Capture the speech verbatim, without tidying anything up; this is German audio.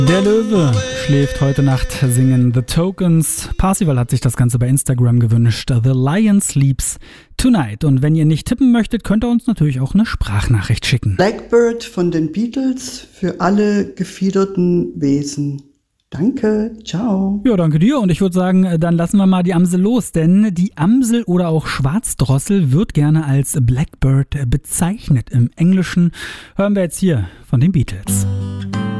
Der Löwe schläft heute Nacht, singen The Tokens. Parsival hat sich das Ganze bei Instagram gewünscht. The Lion Sleeps Tonight. Und wenn ihr nicht tippen möchtet, könnt ihr uns natürlich auch eine Sprachnachricht schicken. Blackbird von den Beatles für alle gefiederten Wesen. Danke, ciao. Ja, danke dir. Und ich würde sagen, dann lassen wir mal die Amsel los. Denn die Amsel oder auch Schwarzdrossel wird gerne als Blackbird bezeichnet im Englischen. Hören wir jetzt hier von den Beatles.